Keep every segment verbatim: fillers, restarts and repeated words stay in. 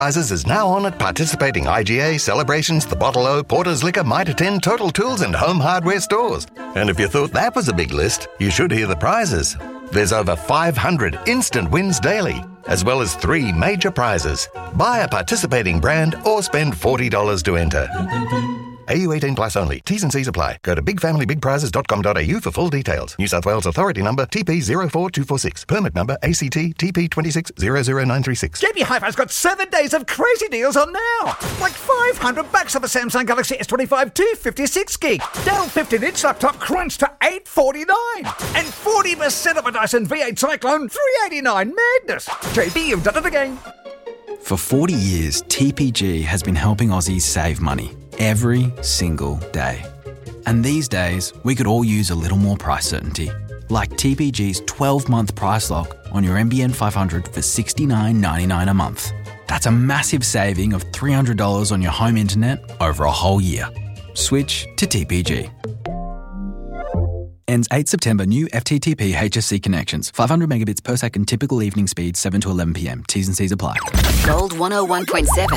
Prizes is now on at participating I G A, Celebrations, The Bottle O, Porter's Liquor, Mitre ten, Total Tools and Home Hardware stores. And if you thought that was a big list, you should hear the prizes. There's over five hundred instant wins daily, as well as three major prizes. Buy a participating brand or spend forty dollars to enter. A U eighteen plus only. T's and C's apply. Go to big family big prizes dot com dot a u for full details. New South Wales Authority number T P zero four two four six. Permit number A C T T P two six zero zero nine three six. J B Hi-Fi's got seven days of crazy deals on now. Like five hundred bucks off a Samsung Galaxy S twenty-five two fifty-six gig. Dell fifteen inch laptop crunched to eight forty-nine. And forty percent of a Dyson V eight Cyclone three eighty-nine. Madness. J B, you've done it again. For forty years, T P G has been helping Aussies save money every single day. And these days, we could all use a little more price certainty. Like T P G's twelve-month price lock on your N B N five hundred for sixty-nine ninety-nine a month. That's a massive saving of three hundred dollars on your home internet over a whole year. Switch to T P G. Ends eighth September. New F T T P H S C connections. five hundred megabits per second. Typical evening speed seven to eleven p.m. T's and C's apply. Gold one oh one point seven.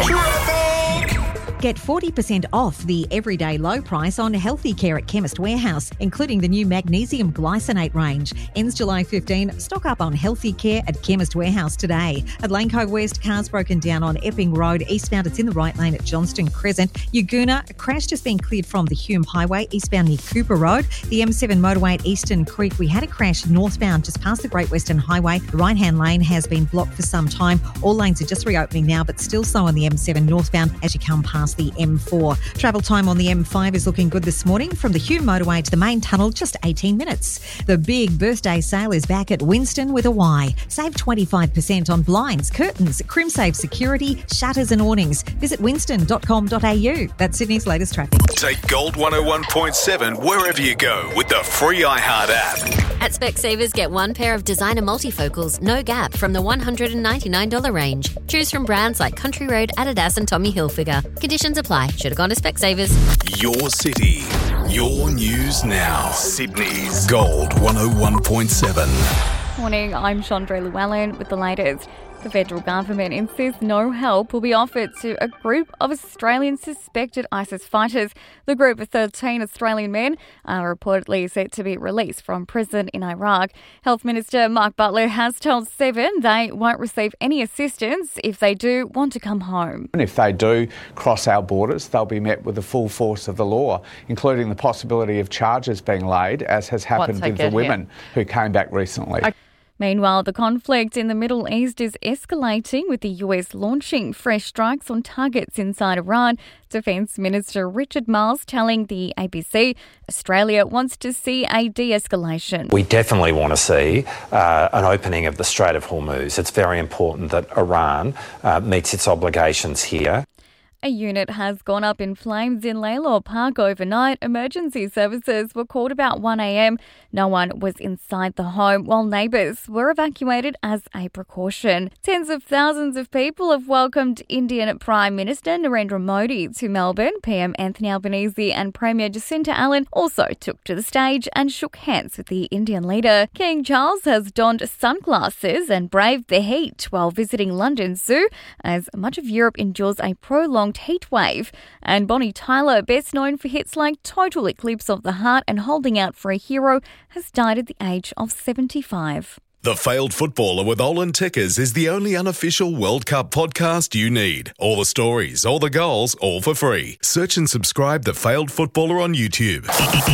Get forty percent off the everyday low price on healthy care at Chemist Warehouse, including the new magnesium glycinate range. Ends July fifteenth. Stock up on healthy care at Chemist Warehouse today. At Lane Cove West, cars broken down on Epping Road. Eastbound, it's in the right lane at Johnston Crescent. Yaguna, a crash just been cleared from the Hume Highway, eastbound near Cooper Road. The M seven motorway at Eastern Creek, we had a crash northbound just past the Great Western Highway. The right-hand lane has been blocked for some time. All lanes are just reopening now, but still slow on the M seven northbound as you come past the M four. Travel time on the M five is looking good this morning. From the Hume motorway to the main tunnel, just eighteen minutes. The big birthday sale is back at Winston with a Y. Save twenty-five percent on blinds, curtains, CrimSafe security, shutters and awnings. Visit winston dot com dot a u. That's Sydney's latest traffic. Take Gold one oh one point seven wherever you go with the free iHeart app. At Specsavers, get one pair of designer multifocals, no gap, from the one hundred ninety-nine dollars range. Choose from brands like Country Road, Adidas and Tommy Hilfiger. Conditions apply. Should have gone to Specsavers. Your city, your news now. Sydney's Gold one oh one point seven. Morning, I'm Chandra Llewellyn with the latest. The federal government insists no help will be offered to a group of Australian suspected ISIS fighters. The group of thirteen Australian men are reportedly set to be released from prison in Iraq. Health Minister Mark Butler has told Seven they won't receive any assistance if they do want to come home. And if they do cross our borders, they'll be met with the full force of the law, including the possibility of charges being laid, as has happened with the women here who came back recently. Okay. Meanwhile, the conflict in the Middle East is escalating, with the U S launching fresh strikes on targets inside Iran. Defence Minister Richard Marles telling the A B C Australia wants to see a de-escalation. We definitely want to see uh, an opening of the Strait of Hormuz. It's very important that Iran uh, meets its obligations here. A unit has gone up in flames in Laylaw Park overnight. Emergency services were called about one a.m. No one was inside the home, while neighbours were evacuated as a precaution. Tens of thousands of people have welcomed Indian Prime Minister Narendra Modi to Melbourne. P M Anthony Albanese and Premier Jacinta Allen also took to the stage and shook hands with the Indian leader. King Charles has donned sunglasses and braved the heat while visiting London Zoo, as much of Europe endures a prolonged heat wave. And Bonnie Tyler, best known for hits like Total Eclipse of the Heart and Holding Out for a Hero, has died at the age of seventy-five. The Failed Footballer with Olin Tickers is the only unofficial World Cup podcast you need. All the stories, all the goals, all for free. Search and subscribe The Failed Footballer on YouTube.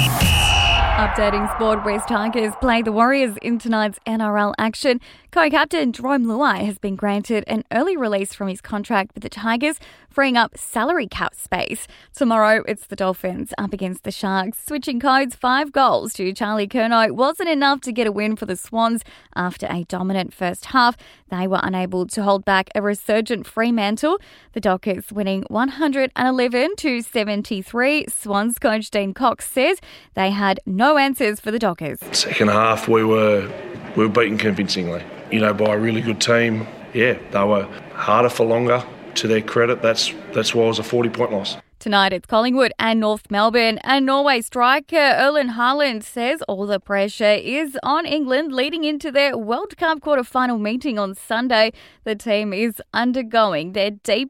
Updating sport, West Tigers play the Warriors in tonight's N R L action. Co-captain Jerome Luai has been granted an early release from his contract with the Tigers, freeing up salary cap space. Tomorrow, it's the Dolphins up against the Sharks. Switching codes, five goals to Charlie Curnow wasn't enough to get a win for the Swans after a dominant first half. They were unable to hold back a resurgent Fremantle. The Dockers winning one hundred eleven to seventy-three. Swans coach Dean Cox says they had no answers for the Dockers. Second half, we were we were beaten convincingly, you know, by a really good team. Yeah, they were harder for longer. To their credit, that's that's why it was a forty-point loss. Tonight it's Collingwood and North Melbourne, and Norway striker Erling Haaland says all the pressure is on England leading into their World Cup quarter-final meeting on Sunday. The team is undergoing their deep